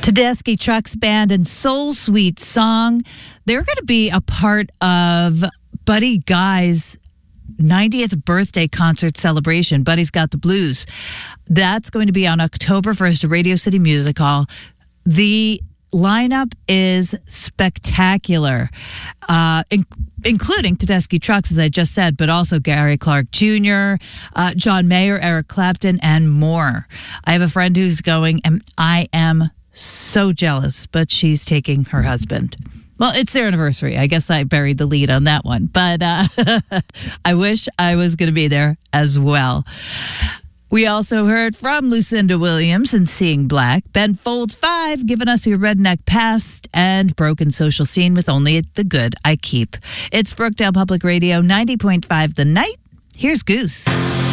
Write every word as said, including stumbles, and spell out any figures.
Tedeschi Trucks Band and Soul Sweet Song. They're going to be a part of Buddy Guy's ninetieth birthday concert celebration. Buddy's Got the Blues. That's going to be on October first at Radio City Music Hall. The lineup is spectacular, uh, in, including Tedeschi Trucks, as I just said, but also Gary Clark Junior, uh, John Mayer, Eric Clapton, and more. I have a friend who's going, and I am so jealous, but she's taking her husband. Well, it's their anniversary. I guess I buried the lead on that one, but uh, I wish I was going to be there as well. We also heard from Lucinda Williams and Seeing Black, Ben Folds five, giving us your redneck past, and Broken Social Scene with Only the Good I Keep. It's Brookdale Public Radio, ninety point five The Night. Here's Goose.